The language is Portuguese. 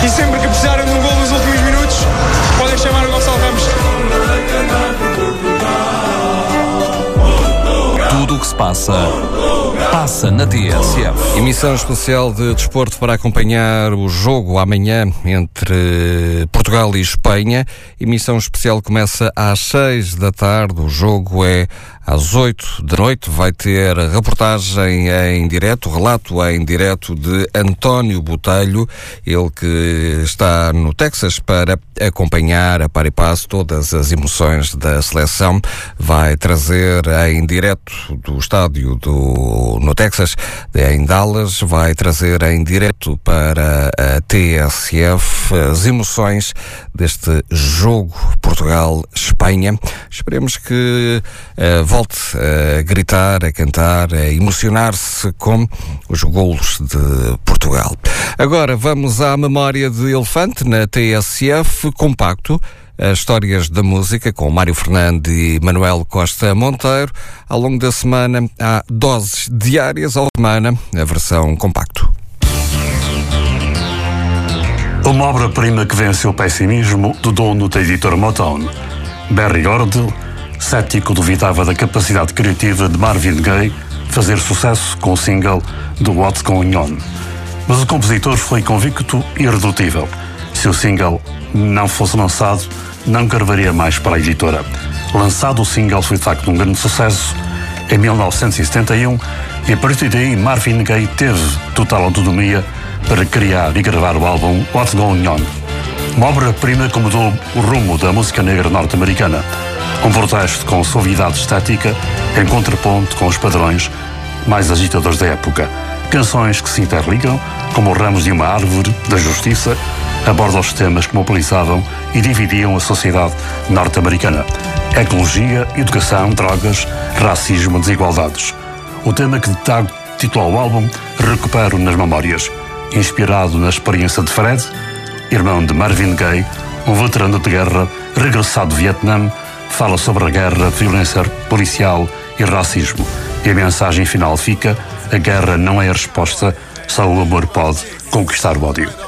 e sempre que precisarem de um gol nos últimos minutos, podem chamar o Gonçalo Ramos. Tudo o que se passa na TSF. Emissão especial de desporto para acompanhar o jogo amanhã entre Portugal e Espanha. Emissão especial começa às 6 da tarde. O jogo é às 8 da noite. Vai ter reportagem em direto, relato em direto de António Botelho, ele que está no Texas para acompanhar a par e passo todas as emoções da seleção. Vai trazer em direto do estádio no Texas, em Dallas, vai trazer em direto para a TSF as emoções deste jogo Portugal-Espanha. Esperemos que volte a gritar, a cantar, a emocionar-se com os golos de Portugal. Agora vamos à memória de elefante na TSF Compacto. As histórias da música com Mário Fernando e Manuel Costa Monteiro. Ao longo da semana há doses diárias ao semana, a versão compacto. Uma obra-prima que vence o pessimismo do dono da editora Motown. Berry Gordy, cético, duvidava da capacidade criativa de Marvin Gaye fazer sucesso com o single do What's Going On. Mas o compositor foi convicto e irredutível. Se o single não fosse lançado, não carvaria mais para a editora. Lançado, o single foi de facto um grande sucesso em 1971 e a partir daí Marvin Gaye teve total autonomia para criar e gravar o álbum What's Going On. Uma obra-prima que mudou o rumo da música negra norte-americana. Um protesto com suavidade estética em contraponto com os padrões mais agitadores da época. Canções que se interligam como ramos de uma árvore da justiça, abordam os temas que mobilizavam e dividiam a sociedade norte-americana. Ecologia, educação, drogas, racismo, desigualdades. O tema que dá título ao álbum Recupero nas Memórias, inspirado na experiência de Fred, irmão de Marvin Gaye, um veterano de guerra regressado do Vietnã, fala sobre a guerra, violência policial e racismo. E a mensagem final fica: a guerra não é a resposta, só o amor pode conquistar o ódio.